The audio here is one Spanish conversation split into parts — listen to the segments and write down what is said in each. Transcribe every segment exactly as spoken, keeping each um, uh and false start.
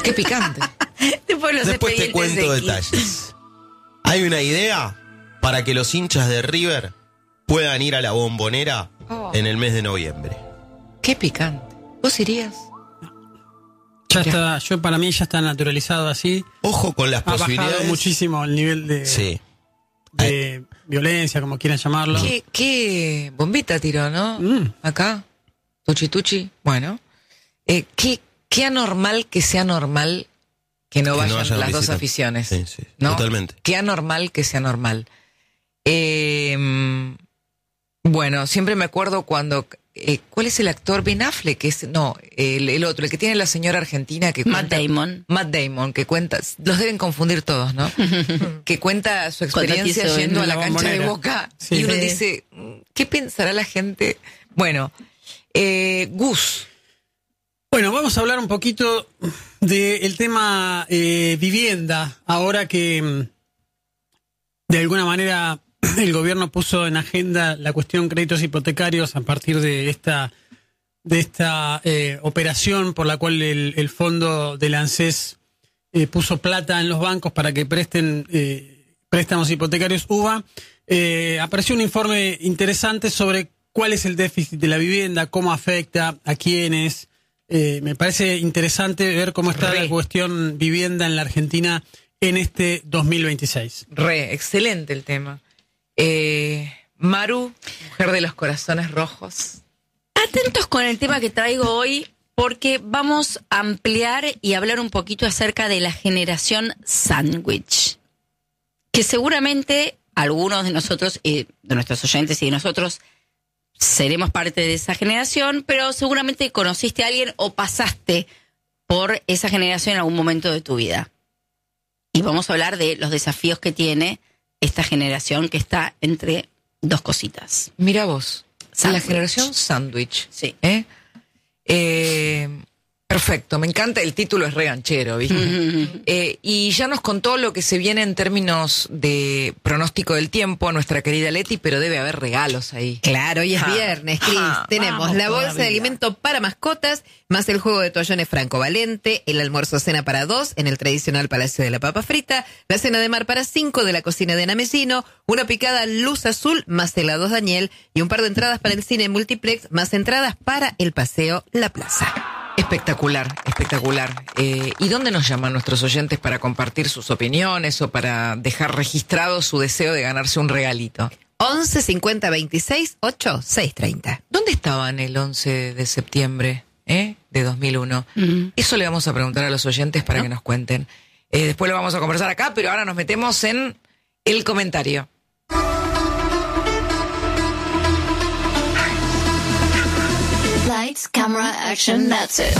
Qué picante. Después los Después te expedientes cuento X. detalles. Hay una idea para que los hinchas de River puedan ir a la Bombonera Oh. en el mes de noviembre. Qué picante. ¿Vos irías? Ya está, yo para mí ya está naturalizado así. Ojo con las Ha bajado posibilidades. muchísimo el nivel de, Sí. de violencia, como quieran llamarlo. ¿Qué, qué bombita tiró, no? Mm. Acá. Tuchi tuchi. Bueno. Eh, qué, qué anormal que sea normal que no Que no vayan vayan las dos visitantes. aficiones. Sí, sí, ¿no? totalmente. Qué anormal que sea normal. Eh, bueno, siempre me acuerdo cuando... Eh, ¿Cuál es el actor? Ben Affleck, que es, no, el, el otro, el que tiene la señora argentina que Matt cuenta, Damon. Matt Damon, que cuenta, los deben confundir todos, ¿no? Que cuenta su experiencia Cuando quiso yendo a en la la cancha de Bombonera. Boca Sí. y uno Sí. dice, ¿qué pensará la gente? Bueno, eh, Gus, Bueno, vamos a hablar un poquito del tema eh, vivienda, ahora que mm, de alguna manera el gobierno puso en agenda la cuestión créditos hipotecarios a partir de esta de esta eh, operación por la cual el, el fondo del ANSES eh, puso plata en los bancos para que presten eh, préstamos hipotecarios U V A. Eh, apareció un informe interesante sobre cuál es el déficit de la vivienda, cómo afecta, a quiénes. Eh, me parece interesante ver cómo está Re. la cuestión vivienda en la Argentina en este dos mil veintiséis. re, excelente el tema. Eh, Maru, mujer de los corazones rojos. Atentos con el tema que traigo hoy, porque vamos a ampliar y hablar un poquito acerca de la generación sándwich, que seguramente algunos de nosotros, y de nuestros oyentes y de nosotros, seremos parte de esa generación, pero seguramente conociste a alguien o pasaste por esa generación en algún momento de tu vida. Y vamos a hablar de los desafíos que tiene esta generación que está entre dos cositas. Mira vos, la Sándwich. generación sándwich. Sí. ¿Eh? Eh, perfecto, me encanta, el título es reganchero, ¿viste? Ujú. Eh, y ya nos contó lo que se viene en términos de pronóstico del tiempo nuestra querida Leti, pero debe haber regalos ahí. Claro, hoy es Ah, viernes, Cris. ah, Tenemos vamos la bolsa todavía. de alimento para mascotas, más el juego de toallones Franco Valente, el almuerzo cena para dos en el tradicional Palacio de la Papa Frita, la cena de mar para cinco de la cocina de Namellino, una picada Luz Azul más helados Daniel y un par de entradas para el cine multiplex más entradas para el paseo La Plaza. Espectacular, espectacular. Eh, ¿Y dónde nos llaman nuestros oyentes para compartir sus opiniones o para dejar registrado su deseo de ganarse un regalito? once cincuenta veintiséis ocho seis treinta. ¿Dónde estaban el once de septiembre eh, de dos mil uno? Ujú. Eso le vamos a preguntar a los oyentes para que nos cuenten. Eh, después lo vamos a conversar acá, pero ahora nos metemos en el comentario. Lights, camera, action, that's it.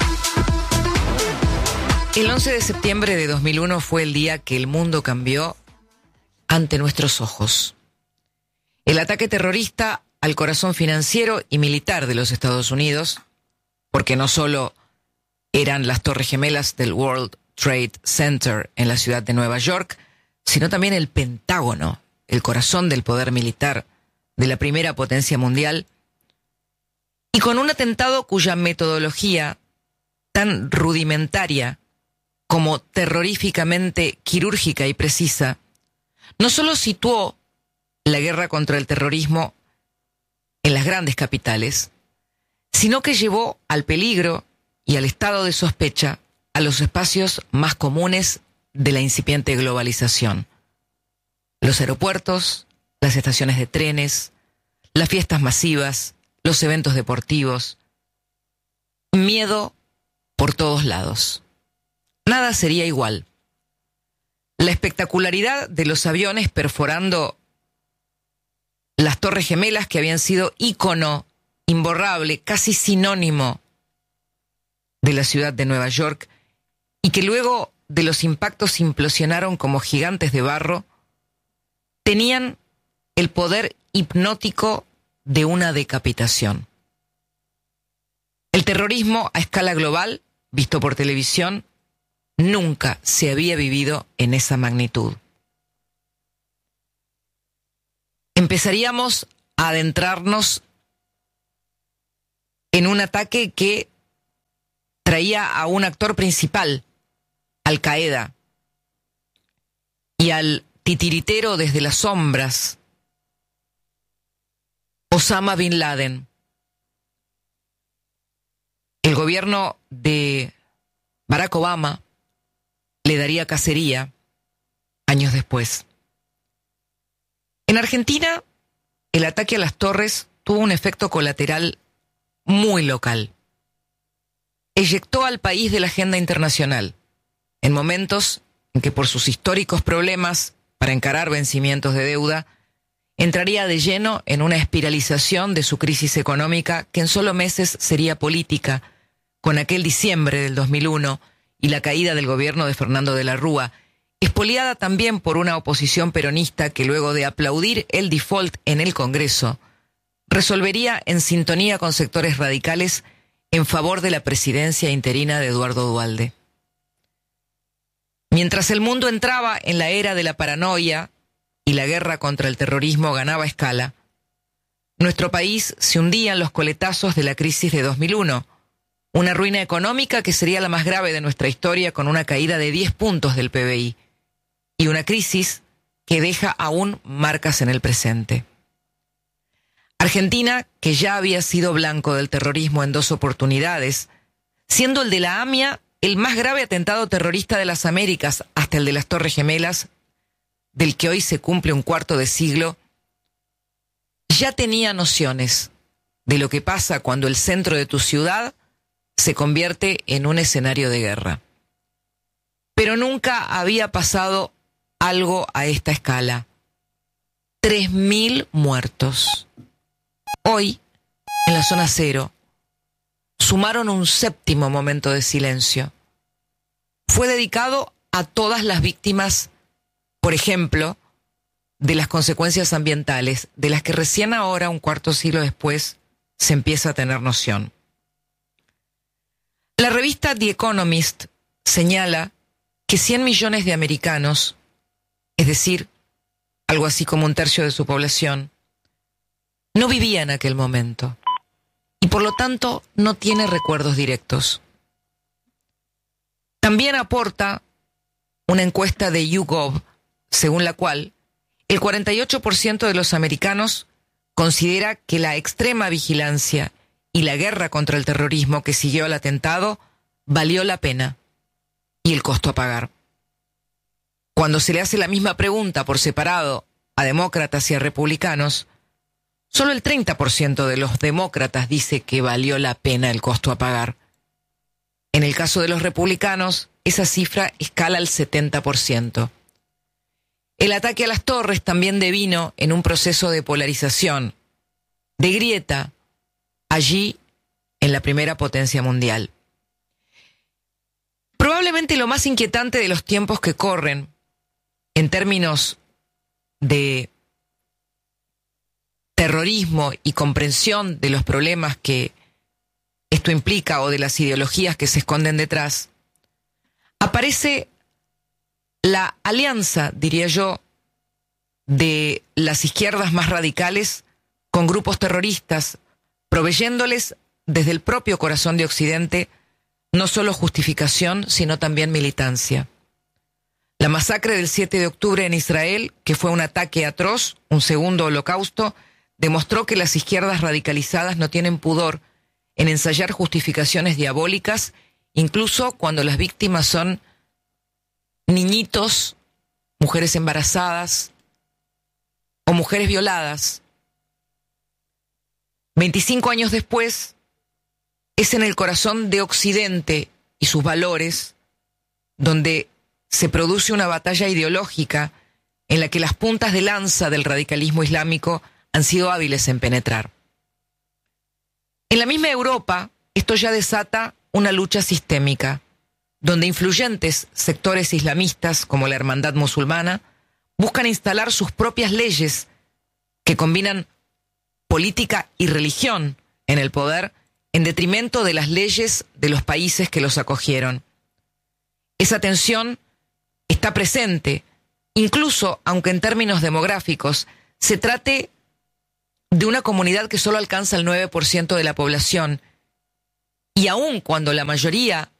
El once de septiembre de dos mil uno fue el día que el mundo cambió ante nuestros ojos. El ataque terrorista al corazón financiero y militar de los Estados Unidos, porque no solo eran las Torres Gemelas del World Trade Center en la ciudad de Nueva York, sino también el Pentágono, el corazón del poder militar de la primera potencia mundial, y con un atentado cuya metodología, tan rudimentaria como terroríficamente quirúrgica y precisa, no solo situó la guerra contra el terrorismo en las grandes capitales, sino que llevó al peligro y al estado de sospecha a los espacios más comunes de la incipiente globalización. Los aeropuertos, las estaciones de trenes, las fiestas masivas, los eventos deportivos. Miedo por todos lados. Nada sería igual. La espectacularidad de los aviones perforando las Torres Gemelas, que habían sido ícono imborrable, casi sinónimo de la ciudad de Nueva York, y que luego de los impactos implosionaron como gigantes de barro, tenían el poder hipnótico de una decapitación. El terrorismo a escala global, visto por televisión, nunca se había vivido en esa magnitud. Empezaríamos a adentrarnos en un ataque que traía a un actor principal Al Qaeda y al titiritero desde las sombras, Osama Bin Laden, el gobierno de Barack Obama le daría cacería años después. En Argentina, el ataque a las torres tuvo un efecto colateral muy local. Eyectó al país de la agenda internacional en momentos en que por sus históricos problemas para encarar vencimientos de deuda, entraría de lleno en una espiralización de su crisis económica que en solo meses sería política, con aquel diciembre del dos mil uno y la caída del gobierno de Fernando de la Rúa, expoliada también por una oposición peronista que luego de aplaudir el default en el Congreso, resolvería en sintonía con sectores radicales en favor de la presidencia interina de Eduardo Duhalde. Mientras el mundo entraba en la era de la paranoia y la guerra contra el terrorismo ganaba escala, nuestro país se hundía en los coletazos de la crisis de dos mil uno, una ruina económica que sería la más grave de nuestra historia con una caída de diez puntos del P B I y una crisis que deja aún marcas en el presente. Argentina, que ya había sido blanco del terrorismo en dos oportunidades, siendo el de la AMIA el más grave atentado terrorista de las Américas hasta el de las Torres Gemelas, del que hoy se cumple un cuarto de siglo, ya tenía nociones de lo que pasa cuando el centro de tu ciudad se convierte en un escenario de guerra. Pero nunca había pasado algo a esta escala. Tres mil muertos. Hoy, en la zona cero, sumaron un séptimo momento de silencio. Fue dedicado a todas las víctimas, por ejemplo, de las consecuencias ambientales, de las que recién ahora, un cuarto siglo después, se empieza a tener noción. La revista The Economist señala que cien millones de americanos, es decir, algo así como un tercio de su población, no vivía en aquel momento y por lo tanto no tiene recuerdos directos. También aporta una encuesta de YouGov, según la cual el cuarenta y ocho por ciento de los americanos considera que la extrema vigilancia y la guerra contra el terrorismo que siguió al atentado valió la pena y el costo a pagar. Cuando se le hace la misma pregunta por separado a demócratas y a republicanos, solo el treinta por ciento de los demócratas dice que valió la pena el costo a pagar. En el caso de los republicanos, esa cifra escala al setenta por ciento. El ataque a las torres también devino en un proceso de polarización, de grieta, allí en la primera potencia mundial. Probablemente lo más inquietante de los tiempos que corren, en términos de terrorismo y comprensión de los problemas que esto implica o de las ideologías que se esconden detrás, aparece la alianza, diría yo, de las izquierdas más radicales con grupos terroristas, proveyéndoles desde el propio corazón de Occidente no solo justificación, sino también militancia. La masacre del siete de octubre en Israel, que fue un ataque atroz, un segundo holocausto, demostró que las izquierdas radicalizadas no tienen pudor en ensayar justificaciones diabólicas, incluso cuando las víctimas son niñitos, mujeres embarazadas o mujeres violadas. veinticinco años después, es en el corazón de Occidente y sus valores donde se produce una batalla ideológica en la que las puntas de lanza del radicalismo islámico han sido hábiles en penetrar. En la misma Europa, esto ya desata una lucha sistémica, donde influyentes sectores islamistas como la Hermandad Musulmana buscan instalar sus propias leyes que combinan política y religión en el poder en detrimento de las leyes de los países que los acogieron. Esa tensión está presente, incluso aunque en términos demográficos se trate de una comunidad que solo alcanza el nueve por ciento de la población, y aun cuando la mayoría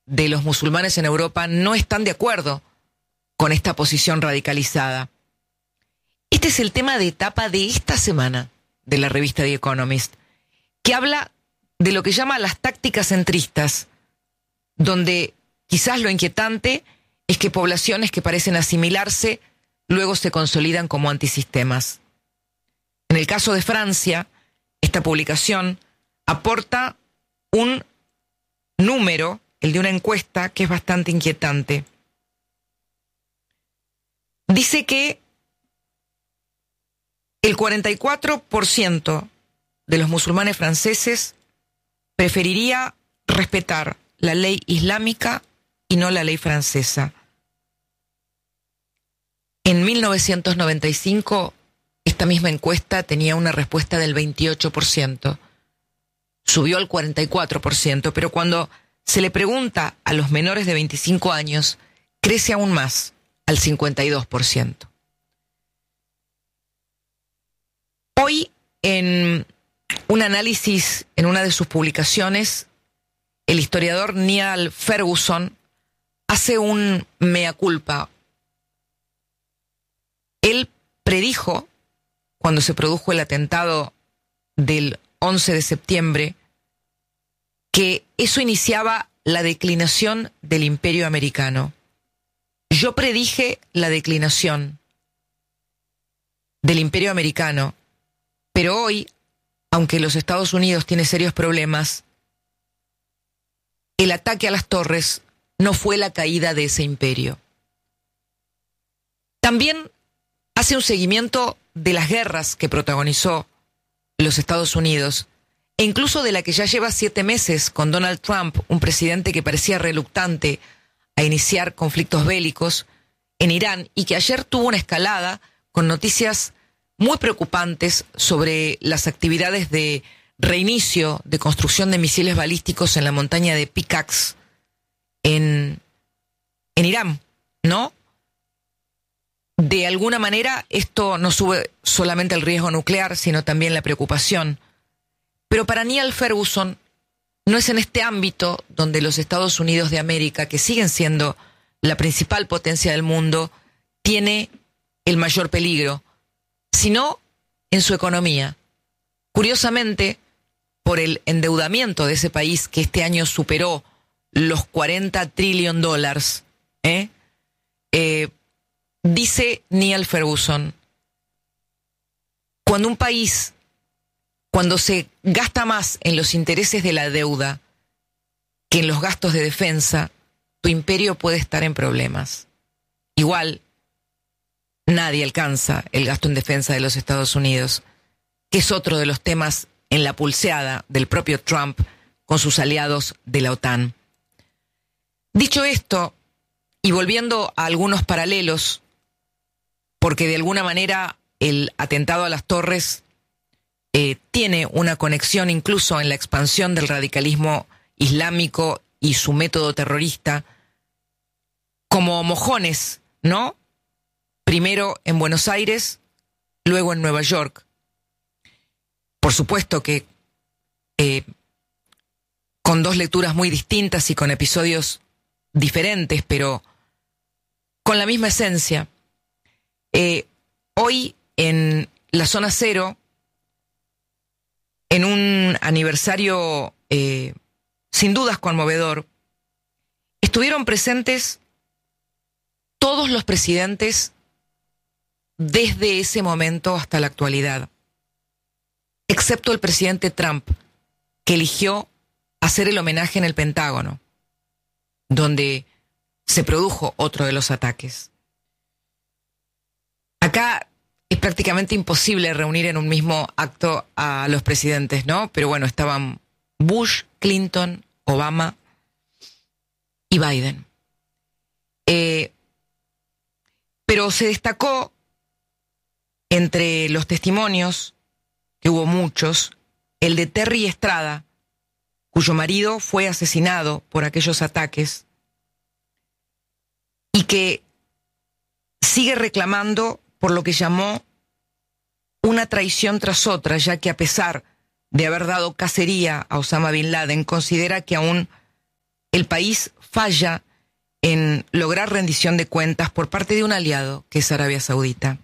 de los musulmanes en Europa no están de acuerdo con esta posición radicalizada. Este es el tema de etapa de esta semana de la revista The Economist, que habla de lo que llama las tácticas centristas, donde quizás lo inquietante es que poblaciones que parecen asimilarse luego se consolidan como antisistemas. En el caso de Francia, esta publicación aporta un número, el de una encuesta, que es bastante inquietante. Dice que el cuarenta y cuatro por ciento de los musulmanes franceses preferiría respetar la ley islámica y no la ley francesa. En mil novecientos noventa y cinco, esta misma encuesta tenía una respuesta del veintiocho por ciento. Subió al cuarenta y cuatro por ciento, pero cuando se le pregunta a los menores de veinticinco años, crece aún más, al cincuenta y dos por ciento. Hoy, en un análisis en una de sus publicaciones, el historiador Niall Ferguson hace un mea culpa. Él predijo, cuando se produjo el atentado del once de septiembre, que eso iniciaba la declinación del imperio americano. Yo predije la declinación del imperio americano, pero hoy, aunque los Estados Unidos tiene serios problemas, el ataque a las torres no fue la caída de ese imperio. También hace un seguimiento de las guerras que protagonizó los Estados Unidos, e incluso de la que ya lleva siete meses con Donald Trump, un presidente que parecía reluctante a iniciar conflictos bélicos en Irán y que ayer tuvo una escalada con noticias muy preocupantes sobre las actividades de reinicio de construcción de misiles balísticos en la montaña de Pickaxe en, en Irán, ¿no? De alguna manera esto no sube solamente el riesgo nuclear, sino también la preocupación. Pero para Niall Ferguson no es en este ámbito donde los Estados Unidos de América, que siguen siendo la principal potencia del mundo, tiene el mayor peligro, sino en su economía. Curiosamente, por el endeudamiento de ese país que este año superó los cuarenta trillones de dólares, ¿eh? Eh, dice Niall Ferguson, cuando un país, cuando se gasta más en los intereses de la deuda que en los gastos de defensa, tu imperio puede estar en problemas. Igual, nadie alcanza el gasto en defensa de los Estados Unidos, que es otro de los temas en la pulseada del propio Trump con sus aliados de la OTAN. Dicho esto, y volviendo a algunos paralelos, porque de alguna manera el atentado a las torres eh, tiene una conexión incluso en la expansión del radicalismo islámico y su método terrorista, como mojones, ¿no? Primero en Buenos Aires, luego en Nueva York. Por supuesto que eh, con dos lecturas muy distintas y con episodios diferentes, pero con la misma esencia. Eh, hoy en la zona cero, en un aniversario eh, sin dudas conmovedor, estuvieron presentes todos los presidentes desde ese momento hasta la actualidad, excepto el presidente Trump, que eligió hacer el homenaje en el Pentágono, donde se produjo otro de los ataques. Acá es prácticamente imposible reunir en un mismo acto a los presidentes, ¿no? Pero bueno, estaban Bush, Clinton, Obama y Biden. Eh, pero se destacó entre los testimonios, que hubo muchos, el de Terry Estrada, cuyo marido fue asesinado por aquellos ataques y que sigue reclamando por lo que llamó una traición tras otra, ya que a pesar de haber dado cacería a Osama Bin Laden, considera que aún el país falla en lograr rendición de cuentas por parte de un aliado, que es Arabia Saudita.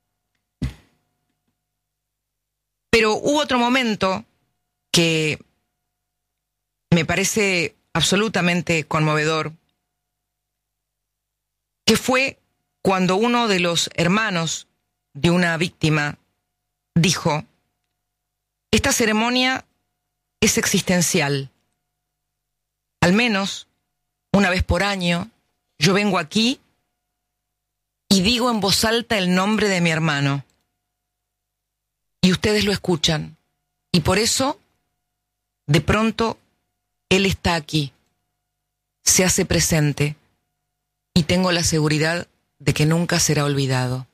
Pero hubo otro momento que me parece absolutamente conmovedor, que fue cuando uno de los hermanos de una víctima dijo: esta ceremonia es existencial. Al menos una vez por año yo vengo aquí y digo en voz alta el nombre de mi hermano. Y ustedes lo escuchan. Y por eso, de pronto, él está aquí. Se hace presente. Y tengo la seguridad de que nunca será olvidado.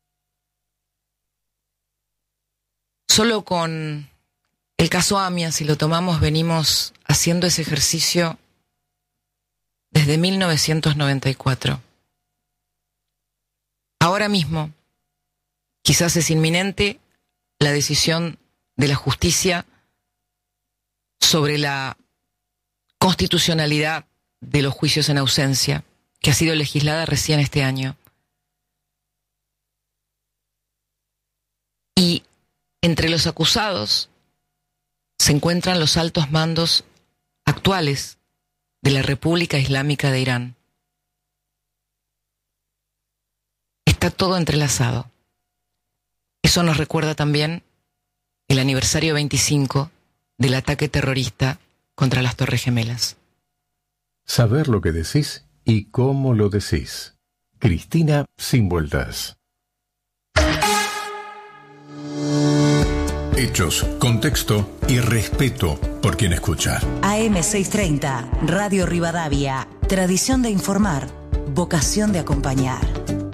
Solo con el caso Amia, si lo tomamos, venimos haciendo ese ejercicio desde mil novecientos noventa y cuatro. Ahora mismo, quizás es inminente la decisión de la justicia sobre la constitucionalidad de los juicios en ausencia, que ha sido legislada recién este año. Y entre los acusados se encuentran los altos mandos actuales de la República Islámica de Irán. Está todo entrelazado. Eso nos recuerda también el aniversario veinticinco del ataque terrorista contra las Torres Gemelas. Saber lo que decís y cómo lo decís. Cristina Sin Vueltas. Hechos, contexto y respeto por quien escucha. A M seiscientos treinta, Radio Rivadavia. Tradición de informar, vocación de acompañar.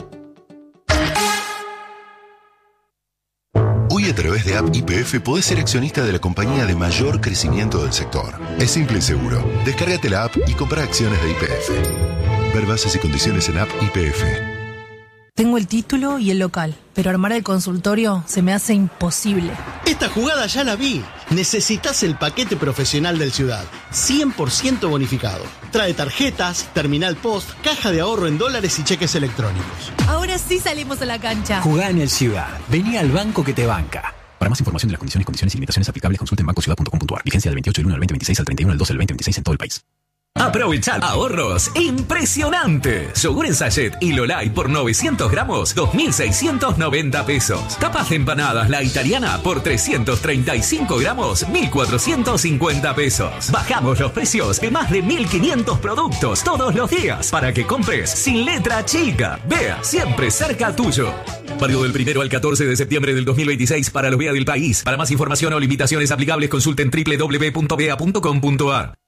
Hoy a través de App Y P F podés ser accionista de la compañía de mayor crecimiento del sector. Es simple y seguro. Descárgate la app y compra acciones de Y P F. Ver bases y condiciones en App Y P F. Tengo el título y el local, pero armar el consultorio se me hace imposible. Esta jugada ya la vi. Necesitas el paquete profesional del Ciudad, cien por ciento bonificado. Trae tarjetas, terminal post, caja de ahorro en dólares y cheques electrónicos. Ahora sí salimos a la cancha. Jugá en el Ciudad. Vení al banco que te banca. Para más información de las condiciones, condiciones y limitaciones aplicables, consulta en banco ciudad punto com punto a r. Vigencia del veintiocho del uno al veinte veintiséis al treinta y uno del doce del veinte veintiséis en todo el país. Aprovechar ahorros impresionantes. Yogur en sachet y Lolay por novecientos gramos, dos mil seiscientos noventa pesos. Tapas de empanadas La Italiana por trescientos treinta y cinco gramos, mil cuatrocientos cincuenta pesos. Bajamos los precios de más de mil quinientos productos todos los días para que compres sin letra chica. Vea, siempre cerca tuyo. Válido del primero al catorce de septiembre del dos mil veintiséis para los B E A del país. Para más información o limitaciones aplicables, consulten doble u doble u doble u punto b e a punto com punto a r.